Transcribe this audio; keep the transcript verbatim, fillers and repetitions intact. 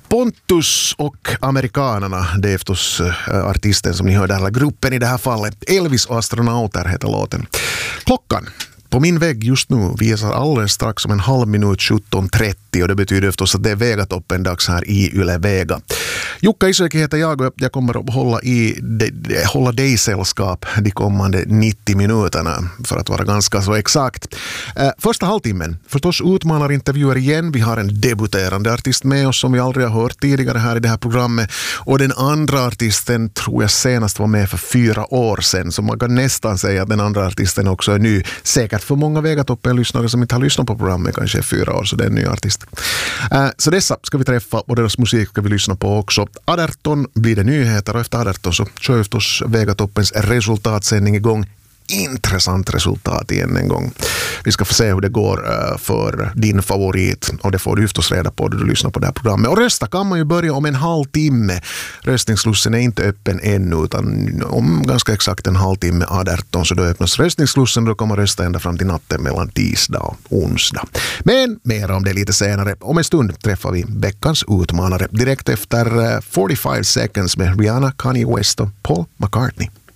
Pontus och amerikanerna, det är förstås artisten som ni hör där, gruppen i det här fallet. Elvis och astronauter heter låten. Klockan på min vägg just nu visar alldeles strax om en halv minut sjutton trettio och det betyder förstås att det är Vegatoppen dags här i Yle Vega. Jukka Isoiki heter jag och jag kommer att hålla, i, de, de, hålla dig sällskap de kommande nittio minuterna för att vara ganska så exakt. Eh, första halvtimmen, förstås utmanarintervjuer igen. Vi har en debuterande artist med oss som vi aldrig har hört tidigare här i det här programmet och den andra artisten tror jag senast var med för fyra år sedan, så man kan nästan säga att den andra artisten också är ny. Säkert för många Vegatoppen-lyssnare som inte har lyssnat på programmet kanske fyra år, så det är en ny artist. Uh, så dessa ska vi träffa och deras musik ska vi lyssna på också. arton blir det nyheter och efter arton så kör förstås Vegatoppens resultatsändning igång. Intressant resultat igen en gång. Vi ska få se hur det går uh, för din favorit och det får du förstås reda på när du lyssnar på det här programmet. Och rösta kan man ju börja om en halvtimme. Röstningsslussen är inte öppen ännu utan om ganska exakt en halvtimme arton så då öppnas röstningsslussen och då kommer man rösta ända fram till natten mellan tisdag och onsdag. Men mer om det lite senare. Om en stund träffar vi veckans utmanare direkt efter uh, fyrtiofem seconds med Rihanna, Kanye West och Paul McCartney.